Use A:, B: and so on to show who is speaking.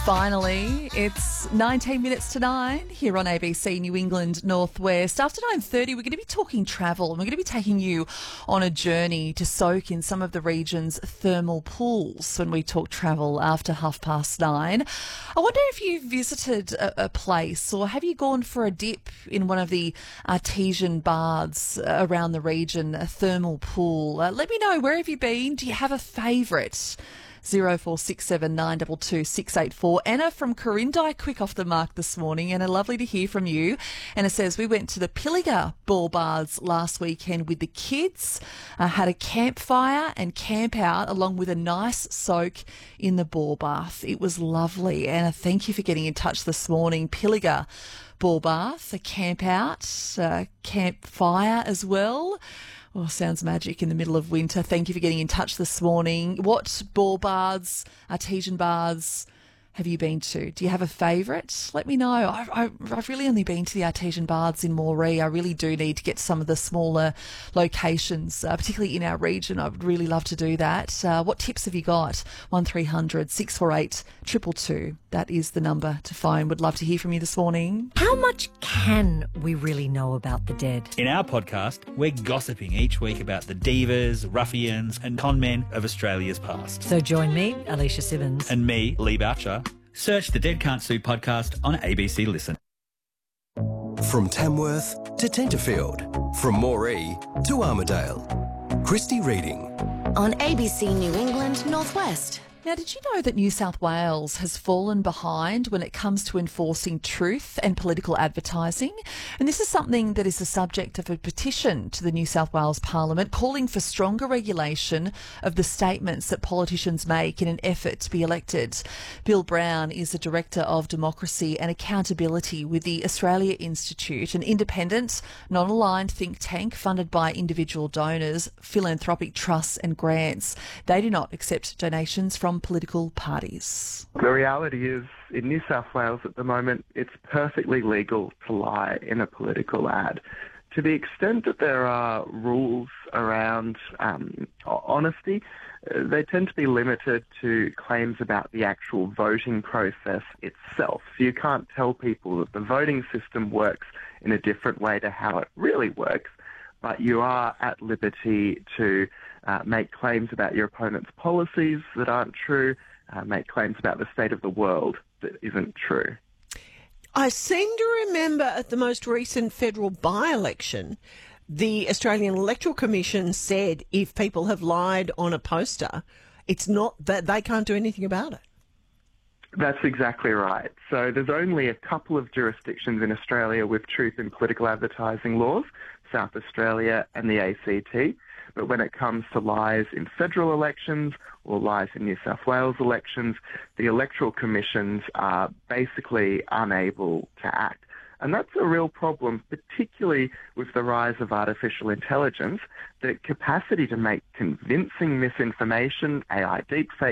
A: Finally, it's 19 minutes to 9 here on ABC New England Northwest. After 9:30, we're going to be talking travel and we're going to be taking you on a journey to soak in some of the region's thermal pools when we talk travel after 9:30. I wonder if you've visited a place or have you gone for a dip in one of the artesian baths around the region, a thermal pool. Let me know, where have you been? Do you have a favourite? 0467 922 684. Anna from Corinda, quick off the mark this morning. Anna, lovely to hear from you. Anna says, we went to the Pilliga ball baths last weekend with the kids, had a campfire and camp out along with a nice soak in the ball bath. It was lovely. Anna, thank you for getting in touch this morning. Pilliga ball bath, a camp out, campfire as well. Oh, sounds magic in the middle of winter. Thank you for getting in touch this morning. What ball baths, artesian baths have you been to? Do you have a favourite? Let me know. I've really only been to the artesian baths in Moree. I really do need to get to some of the smaller locations, particularly in our region. I would really love to do that. What tips have you got? 1300 648 222. That is the number to phone. Would love to hear from you this morning.
B: How much can we really know about the dead?
C: In our podcast, we're gossiping each week about the divas, ruffians and con men of Australia's past.
B: So join me, Alicia Simmons.
C: And me, Lee Boucher. Search the Dead Can't Sue podcast on ABC Listen.
D: From Tamworth to Tenterfield, from Moree to Armidale. Christy Reading.
E: On ABC New England Northwest.
A: Now, did you know that New South Wales has fallen behind when it comes to enforcing truth and political advertising? And this is something that is the subject of a petition to the New South Wales Parliament calling for stronger regulation of the statements that politicians make in an effort to be elected. Bill Brown is the Director of Democracy and Accountability with the Australia Institute, an independent, non-aligned think tank funded by individual donors, philanthropic trusts and grants. They do not accept donations from political parties.
F: The reality is, in New South Wales at the moment, it's perfectly legal to lie in a political ad. To the extent that there are rules around honesty, they tend to be limited to claims about the actual voting process itself. So you can't tell people that the voting system works in a different way to how it really works, but you are at liberty to make claims about your opponent's policies that aren't true, make claims about the state of the world that isn't true.
G: I seem to remember at the most recent federal by-election, the Australian Electoral Commission said if people have lied on a poster, it's not that they can't do anything about it.
F: That's exactly right. So there's only a couple of jurisdictions in Australia with truth in political advertising laws, South Australia and the ACT. But when it comes to lies in federal elections or lies in New South Wales elections, the electoral commissions are basically unable to act. And that's a real problem, particularly with the rise of artificial intelligence. The capacity to make convincing misinformation, AI deepfake